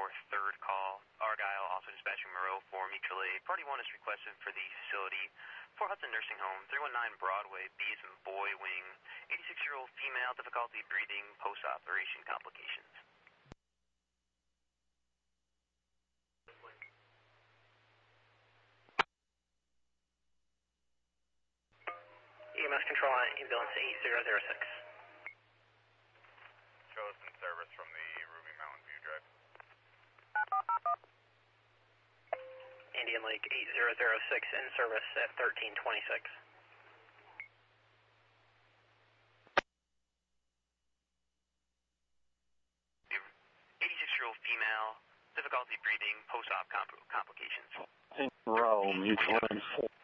third call. Argyle, also dispatching Moreau for mutual aid. Party 1 is requested for the facility for Hudson Nursing Home, 319 Broadway, B as in boy, wing. 86-year-old female, difficulty breathing, post-operation complications. EMS control on ambulance 8006. Shows in service from the Ruby Mountain View Drive. Indian Lake 8006 in service at 1326. 86-year-old female, difficulty breathing, post-op complications. Row, mutual aid.